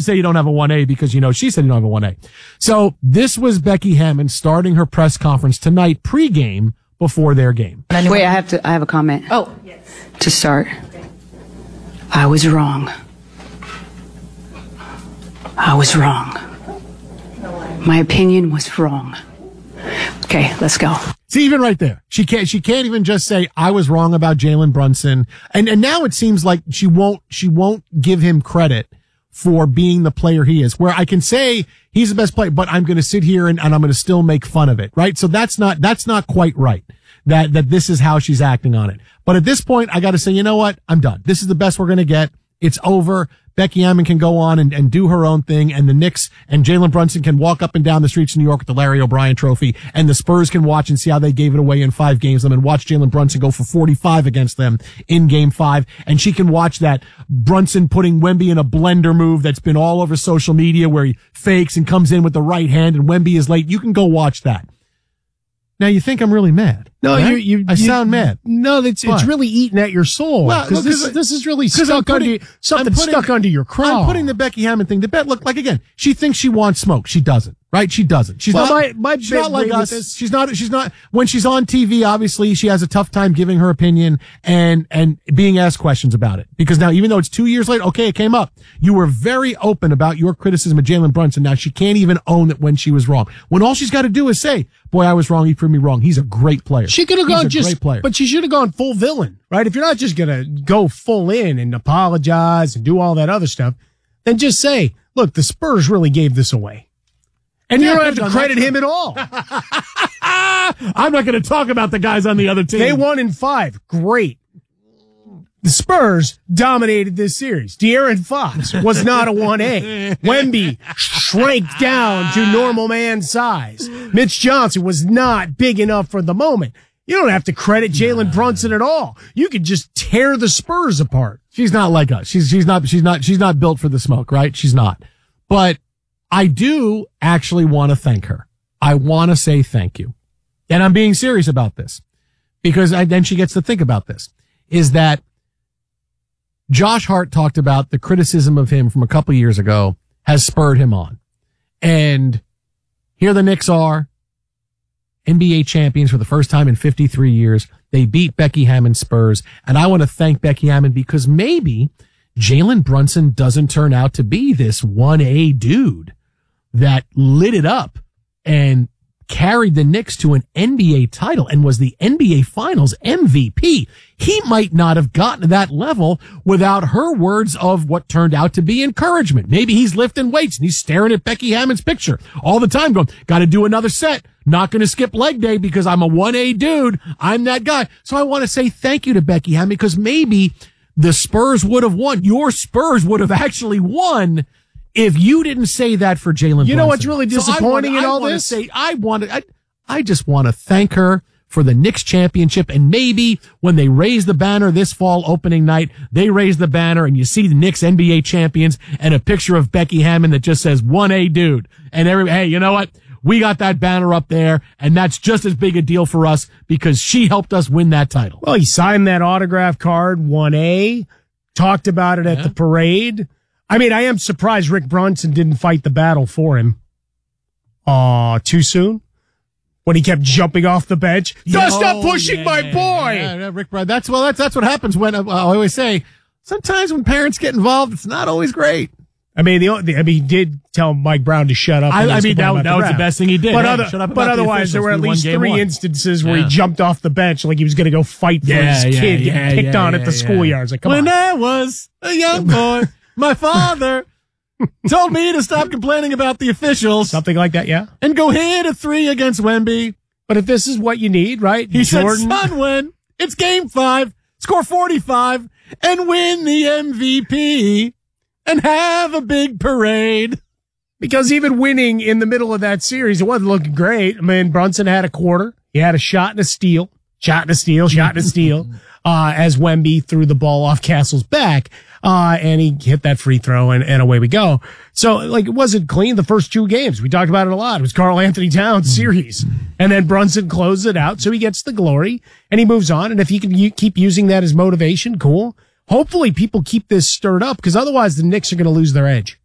say you don't have a 1A because, she said you don't have a 1A. So this was Becky Hammon starting her press conference tonight pregame before their game. Wait, I have a comment. Oh, yes. To start. I was wrong. I was wrong. My opinion was wrong. Okay, let's go. See, even right there, she can't even just say, I was wrong about Jalen Brunson. And now it seems like she won't give him credit for being the player he is, where I can say he's the best player, but I'm going to sit here and I'm going to still make fun of it, right? So that's not quite right. That this is how she's acting on it. But at this point, I got to say, you know what? I'm done. This is the best we're going to get. It's over. Becky Hammon can go on and do her own thing, and the Knicks and Jalen Brunson can walk up and down the streets of New York with the Larry O'Brien trophy, and the Spurs can watch and see how they gave it away in 5 games, and watch Jalen Brunson go for 45 against them in game 5, and she can watch that Brunson putting Wemby in a blender move that's been all over social media where he fakes and comes in with the right hand and Wemby is late. You can go watch that. Now you think I'm really mad? No, right? I sound mad. No, it's really eating at your soul. Well, this is really stuck under your craw. I'm putting the Becky Hammon thing to bed. Look, like again, she thinks she wants smoke. She doesn't. Right? She doesn't. She's not like us. She's not. When she's on TV, obviously she has a tough time giving her opinion and being asked questions about it. Because now, even though it's 2 years later, okay, it came up. You were very open about your criticism of Jalen Brunson. Now she can't even own that when she was wrong. When all she's got to do is say, boy, I was wrong. He proved me wrong. He's a great player. She could have gone great player. But she should have gone full villain, right? If you're not just going to go full in and apologize and do all that other stuff, then just say, look, the Spurs really gave this away. And you don't have to credit him at all. I'm not going to talk about the guys on the other team. They won in 5. Great. The Spurs dominated this series. De'Aaron Fox was not a 1A. Wemby shrank down to normal man size. Mitch Johnson was not big enough for the moment. You don't have to credit Jalen Brunson at all. You could just tear the Spurs apart. She's not like us. She's not built for the smoke, right? She's not. But I do actually want to thank her. I want to say thank you. And I'm being serious about this because then she gets to think about this, is that Josh Hart talked about the criticism of him from a couple years ago has spurred him on. And here the Knicks are, NBA champions for the first time in 53 years. They beat Becky Hammon's Spurs. And I want to thank Becky Hammon because maybe Jalen Brunson doesn't turn out to be this 1A dude that lit it up and carried the Knicks to an NBA title and was the NBA Finals MVP. He might not have gotten to that level without her words of what turned out to be encouragement. Maybe he's lifting weights and he's staring at Becky Hammon's picture all the time going, got to do another set. Not going to skip leg day because I'm a 1A dude. I'm that guy. So I want to say thank you to Becky Hammon because maybe the Spurs would have won. Your Spurs would have actually won if you didn't say that for Jalen Brunson. You know what's really disappointing in all this? I just want to thank her for the Knicks championship. And maybe when they raise the banner this fall opening night, they raise the banner and you see the Knicks NBA champions and a picture of Becky Hammon that just says 1A dude. And hey, you know what? We got that banner up there, and that's just as big a deal for us because she helped us win that title. Well, he signed that autograph card, 1A, talked about it at the parade. I mean, I am surprised Rick Brunson didn't fight the battle for him. Too soon? When he kept jumping off the bench. Stop pushing my boy! Yeah, Rick Brunson. That's what happens when, I always say, sometimes when parents get involved, it's not always great. I mean, he did tell Mike Brown to shut up. I mean, that was the best thing he did. But otherwise, there were at least 3 instances where he jumped off the bench like he was going to go fight for his kid getting picked on at the schoolyard. Like, come on. When I was a young boy, my father told me to stop complaining about the officials. Something like that, yeah. And go hit a 3 against Wemby. But if this is what you need, right? He said, son, win. It's game 5. Score 45 and win the MVP. And have a big parade. Because even winning in the middle of that series, it wasn't looking great. I mean, Brunson had a quarter. He had a shot and a steal. As Wemby threw the ball off Castle's back. And he hit that free throw and away we go. So, like, it wasn't clean the first 2 games. We talked about it a lot. It was Karl Anthony Towns series. And then Brunson closed it out. So he gets the glory and he moves on. And if he can keep using that as motivation, cool. Hopefully people keep this stirred up because otherwise the Knicks are going to lose their edge.